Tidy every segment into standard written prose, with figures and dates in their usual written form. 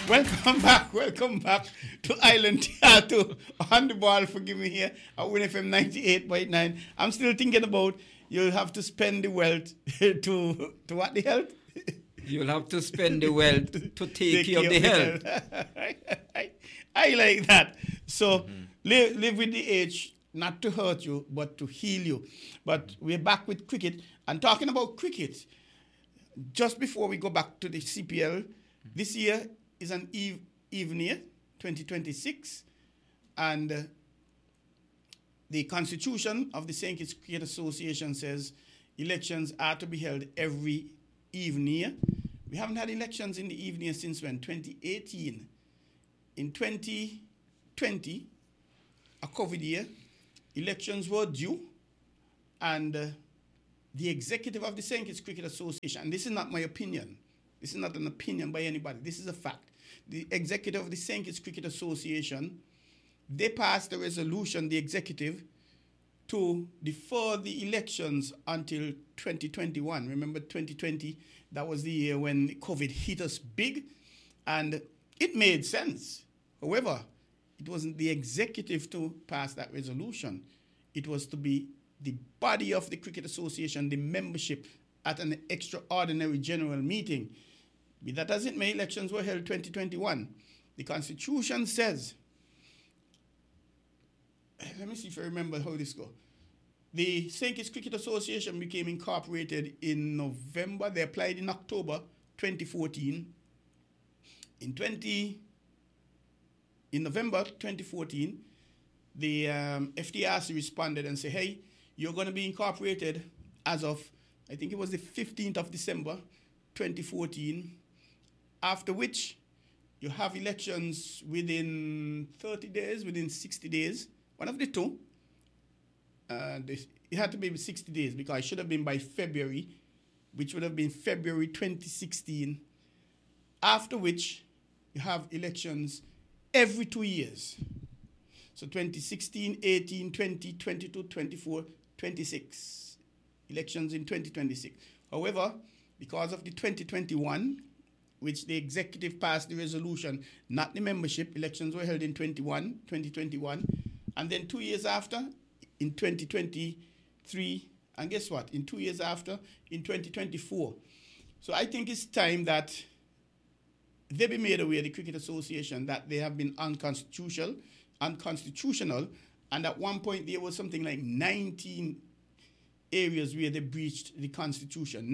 Welcome back to Island Theatre on the ball. Forgive me here at Win FM 98.9. I'm still thinking about you'll have to spend the wealth to what the health? You'll have to spend the wealth to take care of the health. I like that. So live with the age, not to hurt you, but to heal you. But we're back with cricket. And talking about cricket, just before we go back to the CPL, this year is an even year, 2026. And the Constitution of the St. Kitts Cricket Association says elections are to be held every even year. We haven't had elections in the evening since when? 2018. In 2020, a COVID year, elections were due, and the executive of the St. Kitts Cricket Association, and this is not my opinion, this is not an opinion by anybody, this is a fact. The executive of the St. Kitts Cricket Association, they passed a resolution, the executive, to defer the elections until 2021. Remember 2020, that was the year when COVID hit us big, and it made sense. However, it wasn't the executive to pass that resolution. It was to be the body of the Cricket Association, the membership, at an extraordinary general meeting. Be that as it may, elections were held 2021. The Constitution says, let me see if I remember how this goes. The St. Kitts Cricket Association became incorporated in November. They applied in October 2014. In November 2014, the FDRC responded and said, hey, you're going to be incorporated as of, I think it was the 15th of December 2014, after which you have elections within 30 days, within 60 days, one of the two. It had to be 60 days because it should have been by February, which would have been February 2016, after which you have elections every 2 years. So 2016, 18, 20, 22, 24, 26. Elections in 2026. However, because of the 2021, which the executive passed the resolution, not the membership, elections were held in 2021. And then 2 years after, in 2023, and guess what? In 2 years after, in 2024. So I think it's time that they be made aware, the Cricket Association, that they have been unconstitutional, and at one point there was something like 19 areas where they breached the Constitution.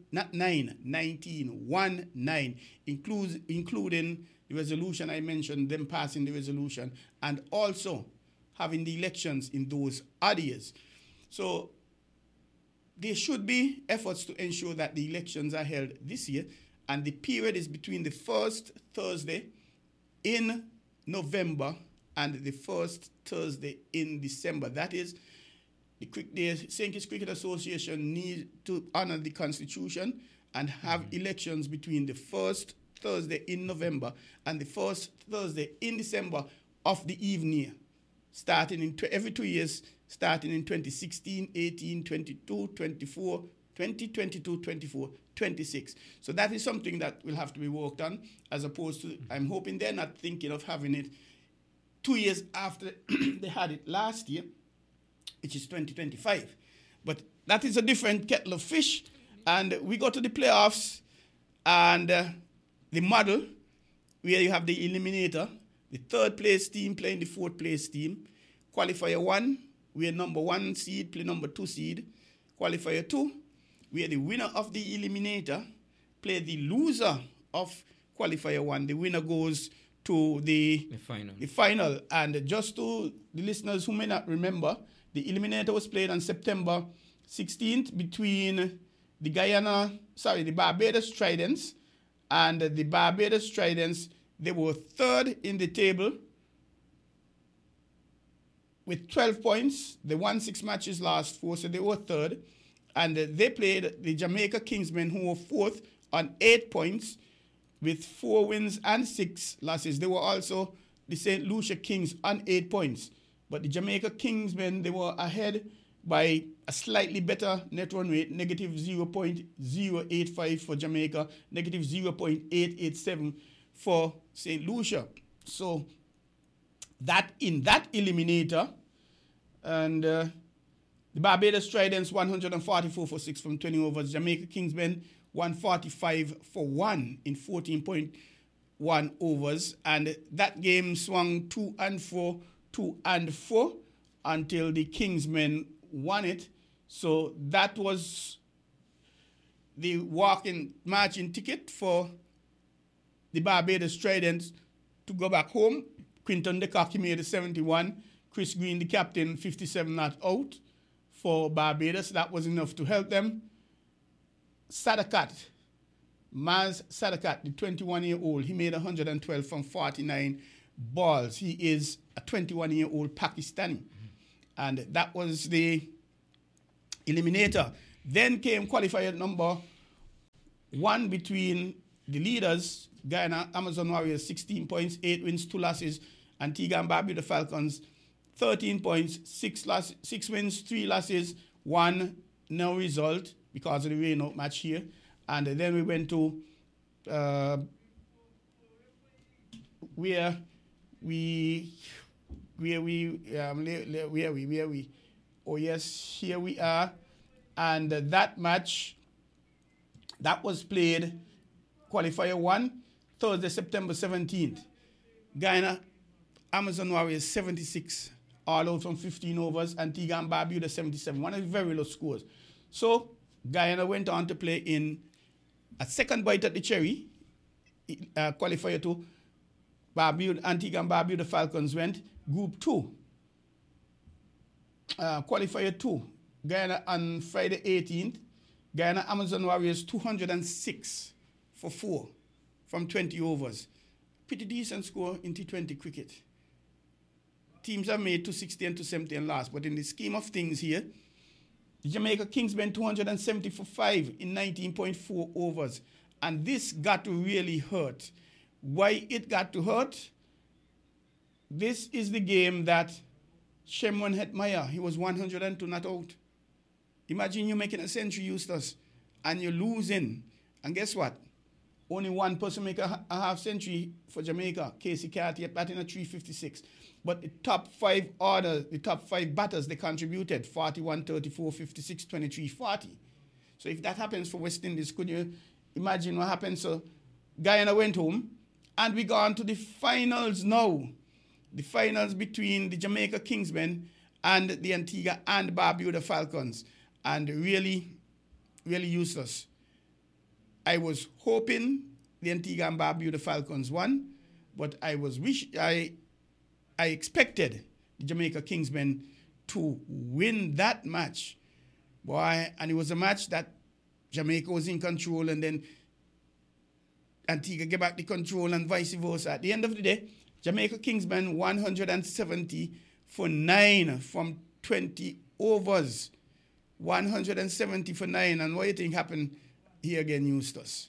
19, including the resolution I mentioned, them passing the resolution, and also having the elections in those odd years. So there should be efforts to ensure that the elections are held this year, and the period is between the first Thursday in November and the first Thursday in December. That is, the St. Kitts Cricket Association needs to honor the Constitution and have elections between the first Thursday in November and the first Thursday in December of the even year, starting in every 2 years, starting in 2016, 18, 22, 24, 2022, 24, 26. So that is something that will have to be worked on, as opposed to, I'm hoping they're not thinking of having it 2 years after they had it last year, which is 2025. But that is a different kettle of fish. And we go to the playoffs, and the model, where you have the eliminator, the third place team playing the fourth place team. Qualifier 1, where number 1 seed play number 2 seed. Qualifier 2, where the winner of the eliminator play the loser of qualifier 1. The winner goes to the final. And just to the listeners who may not remember, the eliminator was played on September 16th between the Barbados Tridents. And the Barbados Tridents, they were third in the table with 12 points. They won 6 matches, lost 4, so they were third. And they played the Jamaica Kingsmen, who were fourth on 8 points with 4 wins and 6 losses. They were also the St. Lucia Kings on 8 points. But the Jamaica Kingsmen, they were ahead by a slightly better net run rate, negative 0.085 for Jamaica, negative 0.887 for St. Lucia. So that in that eliminator, and the Barbados Tridents 144 for 6 from 20 overs. Jamaica Kingsmen 145 for 1 in 14.1 overs. And that game swung 2-4, 2-4 until the Kingsmen won it. So that was the marching ticket for the Barbados Tridents to go back home. Quinton de Kock made 71. Chris Green, the captain, 57 not out for Barbados. That was enough to help them. Sadakat, Maz Sadakat, the 21-year-old, he made 112 from 49 balls. He is a 21-year-old Pakistani. And that was the eliminator. Then came qualifier number 1 between the leaders, Guyana Amazon Warriors, 16 points, 8 wins, 2 losses. Antigua and Barbuda Falcons, 13 points, 6 wins, 3 losses, 1 no result because of the rain-out match here. And then we went to where we? Oh yes, here we are. And that match, that was played, qualifier 1, Thursday, September 17th. Guyana Amazon Warriors 76, all out from 15 overs. Antigua and Barbuda 77, one of the very low scores. So Guyana went on to play in a second bite at the cherry, qualifier 2. Antigua and Barbuda Falcons went Group 2. Qualifier 2, Guyana on Friday 18th. Guyana Amazon Warriors 206 for 4 from 20 overs. Pretty decent score in T20 cricket. Teams have made 260 and 270 and lost, but in the scheme of things here, the Jamaica Kingsmen 270 for 5 in 19.4 overs. And this got to really hurt. Why it got to hurt? This is the game that Shemwan Hetmaya, he was 102 not out. Imagine you making a century, Eustace, and you're losing. And guess what? Only one person make a half century for Jamaica, Casey Cartier, batting at 356. But the top 5 orders, the top 5 batters, they contributed 41, 34, 56, 23, 40. So if that happens for West Indies, could you imagine what happens? So Guyana went home, and we go on to the finals now. The finals between the Jamaica Kingsmen and the Antigua and Barbuda Falcons. And really, really useless. I was hoping the Antigua and Barbuda Falcons won, but I expected the Jamaica Kingsmen to win that match. Boy, and it was a match that Jamaica was in control, and then Antigua get back the control and vice versa. At the end of the day, Jamaica Kingsmen 170 for 9 from 20 overs. 170 for 9. And what do you think happened here again, Eustace?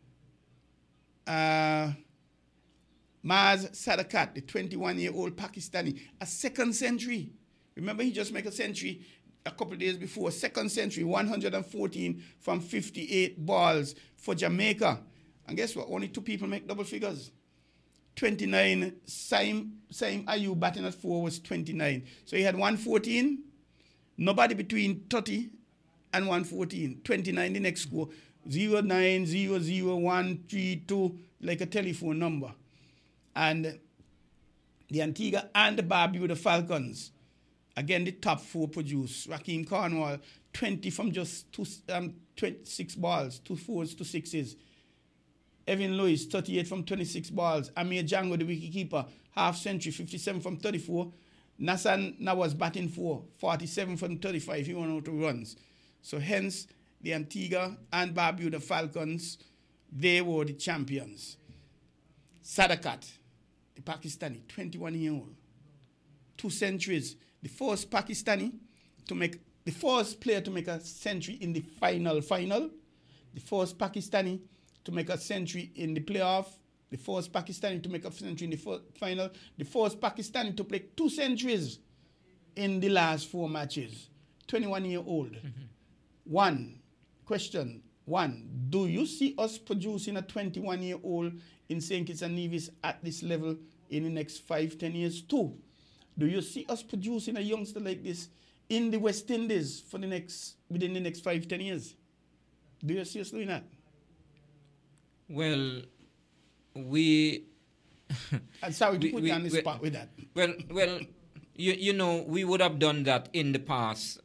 Maz Sadakat, the 21-year-old Pakistani, a second century. Remember, he just made a century a couple of days before. Second century, 114 from 58 balls for Jamaica. And guess what? Only 2 people make double figures. 29, Saim Ayub batting at 4 was 29. So he had 114. Nobody between 30 and 114. 29 the next score. 0900132, like a telephone number. And the Antigua and the Barbuda Falcons, again the top 4 produced. Raheem Cornwall, 20 from just 26 balls, 2 4s, 2 6s. Evan Lewis, 38 from 26 balls. Amir Django, the wicketkeeper, half century, 57 from 34. Nassan Nawaz batting 4, 47 from 35. He won out of runs. So hence, the Antigua and Barbuda Falcons, they were the champions. Sadakat, the Pakistani, 21-year-old, 2 centuries. The first Pakistani to make, the first player to make a century in the final. The first Pakistani to make a century in the playoff. The first Pakistani to make a century in the final. The first Pakistani to play 2 centuries in the last 4 matches. 21-year-old. One question, One, do you see us producing a 21-year-old in St. Kitts and Nevis at this level in the next 5-10 years? Two, do you see us producing a youngster like this in the West Indies within the next 5-10 years? Do you see us doing that? Well, we... I'm sorry to put you on the spot with that. Well, you know, we would have done that in the past.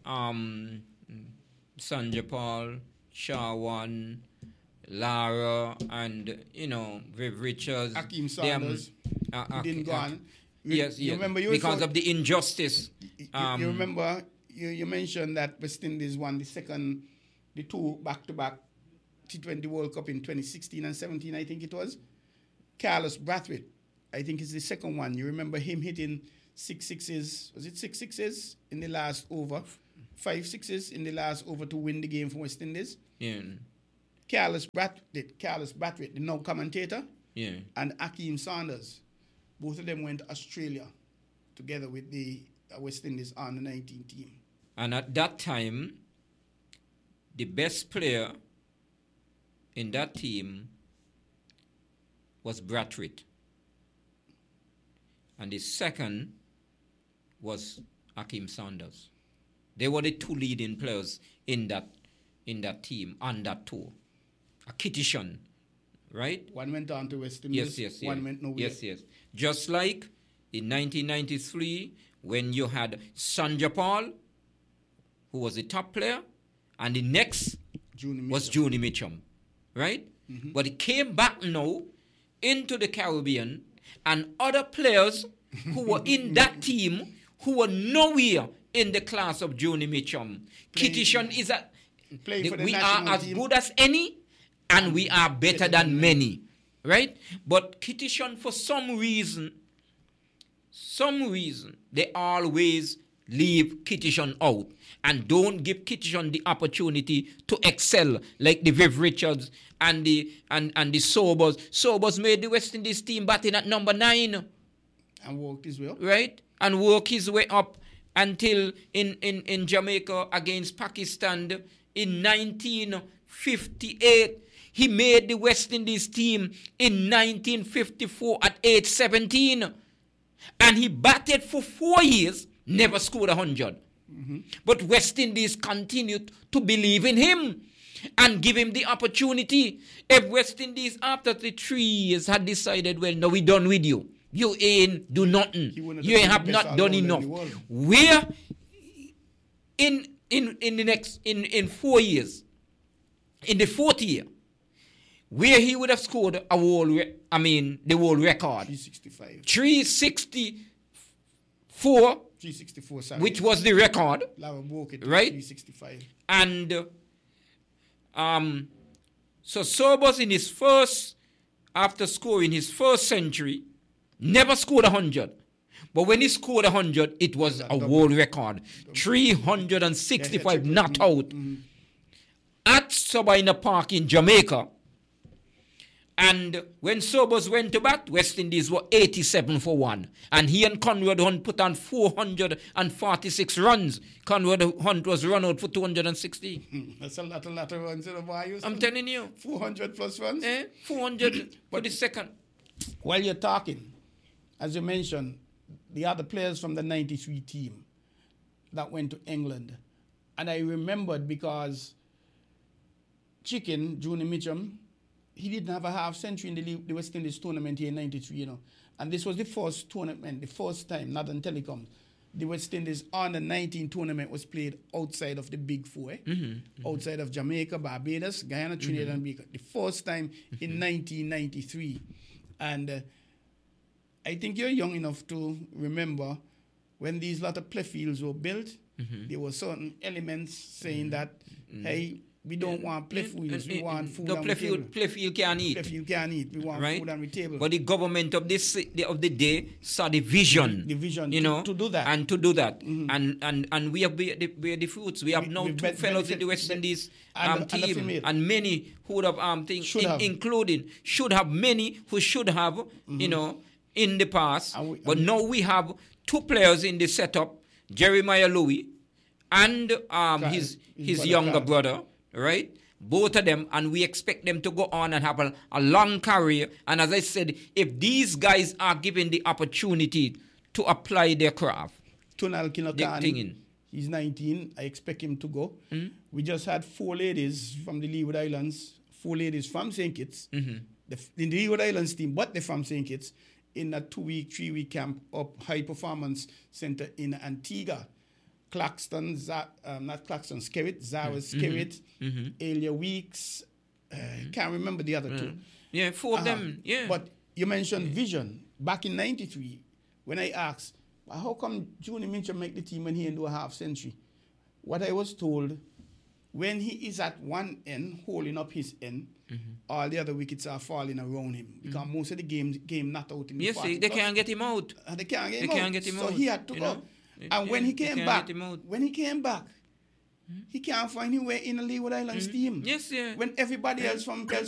Sanjay Paul, Shawan, Lara, and, you know, Viv Richards. Hakeem Sanders. Didn't go on. Yes. Remember because of the injustice. You remember, you mentioned that West Indies won the two back-to-back T20 World Cup in 2016 and 17, I think it was. Carlos Brathwaite, I think it's the second one. You remember him hitting 6 sixes, was it 6 sixes in the last over? 5 sixes in the last over to win the game for West Indies. Yeah. Carlos Brathwaite, the now commentator, and Hakeem Sanders. Both of them went to Australia together with the West Indies under 19 team. And at that time, the best player in that team was Brathwaite. And the second was Hakeem Sanders. They were the two leading players in that team on that tour. A Kittishan, right? One went on to West Indies. Yes. One went nowhere. Yes. Just like in 1993 when you had Sanjay Paul, who was the top player, and the next was Juni Mitchum, right? Mm-hmm. But he came back now into the Caribbean, and other players who were in that team who were nowhere in the class of Juni Mitchum. Kittishan is we are as good as any, and we are better than many, right? But Kittishan, for some reason, they always leave Kittishan out and don't give Kittishan the opportunity to excel like the Viv Richards and the Sobers. Sobers made the West Indies team batting at number 9. And worked his way up. Right? And worked his way up until in Jamaica against Pakistan in 1958. He made the West Indies team in 1954 at age 17. And he batted for 4 years, never scored 100. Mm-hmm. But West Indies continued to believe in him and give him the opportunity. If West Indies, after the 3 years, had decided, well, no, we done with you. You ain't do nothing. You have not done enough. Where in 4 years, in the 4th year, where he would have scored the world record. 364, sorry. Which was the record. Right? 365. And so Sobers in his first, after scoring his first century, never scored 100. But when he scored 100, it was a world record. 365 not out. Mm-hmm. At Sabina Park in Jamaica. And when Sobers went to bat, West Indies were 87 for 1. And he and Conrad Hunt put on 446 runs. Conrad Hunt was run out for 260. That's a lot of runs. I'm telling you. 400 plus runs? 400 for the second. While you're talking, as you mentioned, the other players from the 93 team that went to England. And I remembered because Juni Mitchum, he didn't have a half century in the West Indies tournament here in 93, you know. And this was the first tournament, the first time, Northern Telecom, the West Indies under 19 tournament was played outside of the Big Four, outside of Jamaica, Barbados, Guyana, Trinidad and Tobago. The first time in 1993. And I think you're young enough to remember when these lot of playfields were built, there were certain elements saying that, hey, we don't want playfields, we want food on the table. Playfield can't eat. Playfield can't eat. We want food on the table. But the government of the day saw the vision. The vision, you know, to do that. And to do that. And we have the fruits. We have now two fellows in the West Indies team. And many who would have should have many who should have, you know, in the past. But now we have two players in the setup, Jeremiah Louis and his younger brother. Right? Both of them, and we expect them to go on and have a long career. And as I said, if these guys are given the opportunity to apply their craft, Tunal Kinokani, he's 19. I expect him to go. We just had 4 ladies from the Leeward Islands, 4 ladies from St. Kitts, in the Leeward Islands team, but they're from St. Kitts, in a 2-week, 3-week camp up High Performance Center in Antigua. Skerrit, Zara Skerrit, Alia Weeks, can't remember the other 2. Yeah, 4 of them, yeah. But you mentioned vision. Back in 93, when I asked, how come Junior Mincham make the team when he didn't do a half century? What I was told, when he is at one end, holding up his end, all the other wickets are falling around him. Because most of the game not out in the 40 Yes, they can't get him out. They can't get him out. So he had to go. And when he came back, he can't find his way in the Leeward Islands team. Yes, yeah. When everybody else from